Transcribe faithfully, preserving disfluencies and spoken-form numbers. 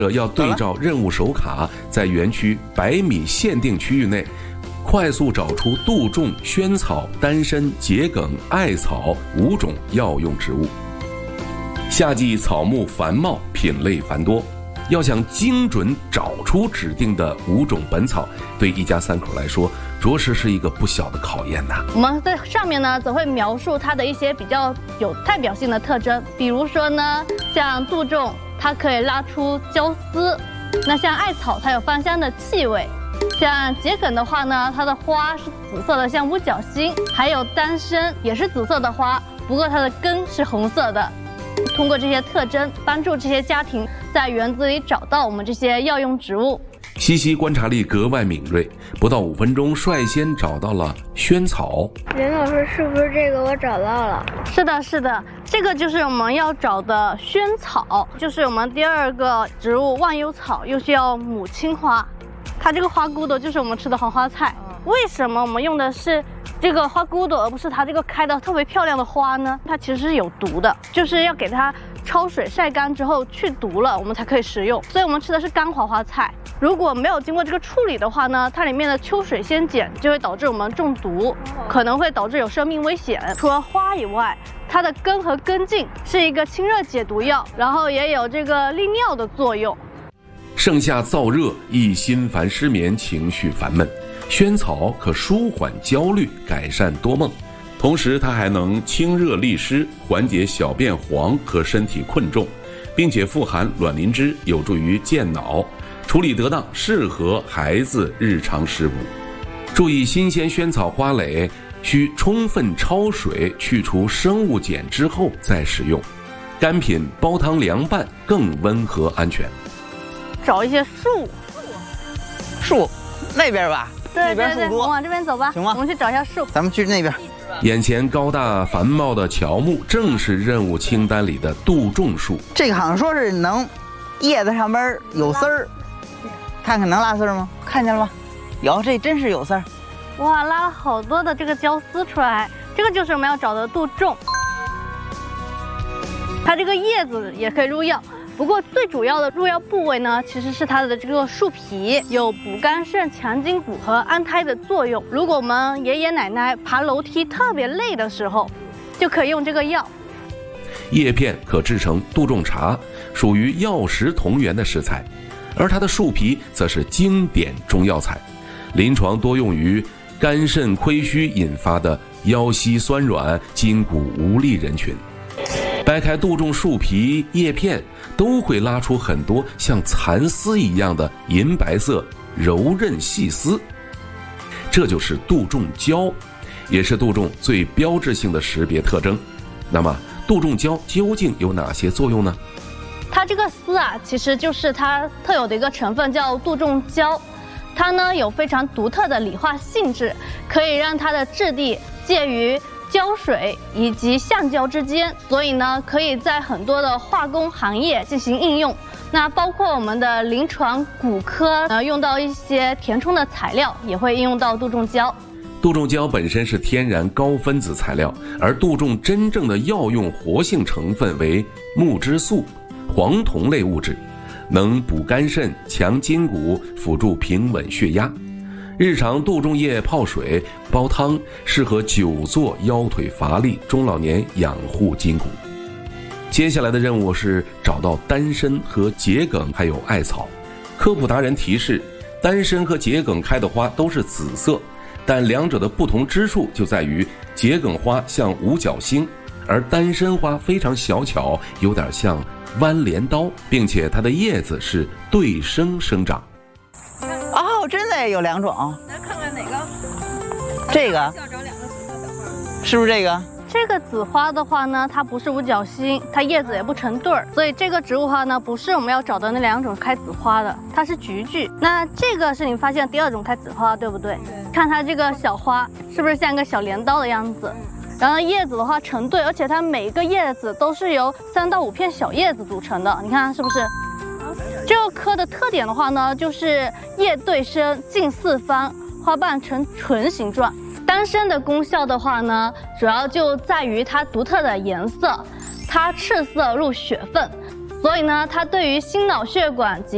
要对照任务手卡，在园区百米限定区域内，快速找出杜仲、萱草、丹参、桔梗、艾草五种药用植物。夏季草木繁茂，品类繁多，要想精准找出指定的五种本草，对一家三口来说，着实是一个不小的考验呐。 我们在上面呢，则会描述它的一些比较有代表性的特征，比如说呢，像杜仲，它可以拉出胶丝；那像艾草，它有芳香的气味；像桔梗的话呢，它的花是紫色的，像五角星；还有丹参也是紫色的花，不过它的根是红色的。通过这些特征，帮助这些家庭在园子里找到我们这些药用植物。 西西观察力格外敏锐，不到五分钟率先找到了萱草。 林老师，是不是这个我找到了？ 是的，是的，这个就是我们要找的萱草，就是我们第二个植物忘忧草，又需要母亲花。它这个花骨朵就是我们吃的黄花菜。为什么我们用的是这个花骨朵，而不是它这个开的特别漂亮的花呢？它其实是有毒的，就是要给它焯水晒干之后去毒了，我们才可以食用。所以我们吃的是干黄花菜。如果没有经过这个处理的话呢，它里面的秋水仙碱就会导致我们中毒，可能会导致有生命危险。除了花以外，它的根和根茎是一个清热解毒药，然后也有这个利尿的作用。 盛夏燥热，易心烦失眠，情绪烦闷，萱草可舒缓焦虑，改善多梦。同时它还能清热利湿，缓解小便黄和身体困重，并且富含卵磷脂，有助于健脑。处理得当，适合孩子日常食补。注意，新鲜萱草花蕾需充分焯水，去除生物碱之后再使用。干品煲汤凉拌更温和安全。 找一些树， 树那边吧， 对对对， 那边树多， 我们往这边走吧。 行吗？ 我们去找一下树。 咱们去那边。 眼前高大繁茂的乔木，正是任务清单里的杜仲树。 这个好像说是能，叶子上边有丝儿，看看能拉丝儿吗？看见了吗？有，这真是有丝儿。 哇，拉了好多的这个胶丝出来，这个就是我们要找的杜仲。它这个叶子也可以入药。不过最主要的入药部位呢，其实是它的这个树皮，有补肝肾、强筋骨和安胎的作用。如果我们爷爷奶奶爬楼梯特别累的时候，就可以用这个药。 叶片可制成杜仲茶，属于药食同源的食材，而它的树皮则是经典中药材，临床多用于肝肾亏虚引发的腰膝酸软、筋骨无力人群。掰开杜仲树皮叶片，都会拉出很多像蚕丝一样的银白色柔韧细丝，这就是杜仲胶，也是杜仲最标志性的识别特征。那么杜仲胶究竟有哪些作用呢？ 它这个丝啊，其实就是它特有的一个成分，叫杜仲胶。它呢有非常独特的理化性质，可以让它的质地介于胶水以及橡胶之间，所以呢，可以在很多的化工行业进行应用。那包括我们的临床骨科，呃，用到一些填充的材料，也会应用到杜仲胶。 杜仲胶本身是天然高分子材料，而杜仲真正的药用活性成分为木质素、黄酮类物质，能补肝肾、强筋骨，辅助平稳血压。日常杜仲叶泡水、煲汤，适合久坐、腰腿乏力、中老年养护筋骨。接下来的任务是找到丹参和桔梗还有艾草。科普达人提示，丹参和桔梗开的花都是紫色，但两者的不同之处就在于桔梗花像五角星，而丹参花非常小巧，有点像弯镰刀，并且它的叶子是对生生长。 哦，真的有两种。 来看看哪个？ 这个要找两个紫的。 是不是这个？ 这个紫花的话呢，它不是五角星，它叶子也不成对儿，所以这个植物花呢，不是我们要找的那两种开紫花的，它是菊苣。那这个是你发现第二种开紫花，对不对？对。看它这个小花是不是像一个小镰刀的样子？然后叶子的话成对，而且它每一个叶子都是由三到五片小叶子组成的，你看是不是？这个科的特点的话呢，就是叶对生，茎四方，花瓣呈唇形状。丹参的功效的话呢，主要就在于它独特的颜色，它赤色入血分，所以呢，它对于心脑血管疾